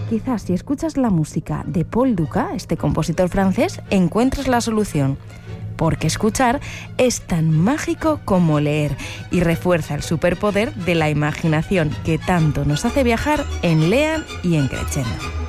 Quizás si escuchas la música de Paul Dukas, este compositor francés, encuentres la solución. Porque escuchar es tan mágico como leer y refuerza el superpoder de la imaginación que tanto nos hace viajar en Lean y en Crescendo.